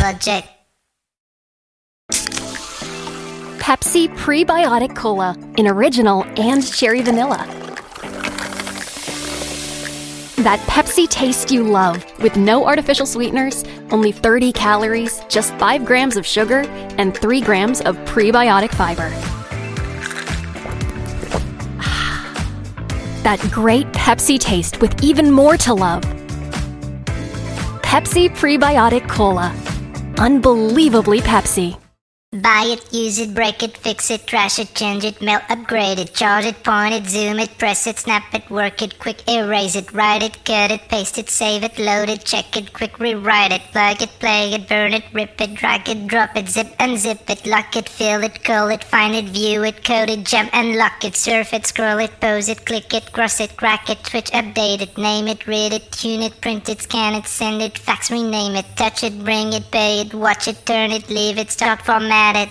Project. Pepsi Prebiotic Cola in original and cherry vanilla. That Pepsi taste you love, with no artificial sweeteners, only 30 calories, just 5 grams of sugar, and 3 grams of prebiotic fiber. That great Pepsi taste with even more to love. Pepsi Prebiotic Cola. Unbelievably Pepsi. Buy it, use it, break it, fix it, trash it, change it, melt, upgrade it, charge it, point it, zoom it, press it, snap it, work it, quick erase it, write it, cut it, paste it, save it, load it, check it, quick rewrite it, plug it, play it, burn it, rip it, drag it, drop it, zip unzip it, lock it, fill it, call it, find it, view it, code it, jump and lock it, surf it, scroll it, pose it, click it, cross it, crack it, switch, update it, name it, read it, tune it, print it, scan it, send it, fax, rename it, touch it, bring it, pay it, watch it, turn it, leave it, start, format it,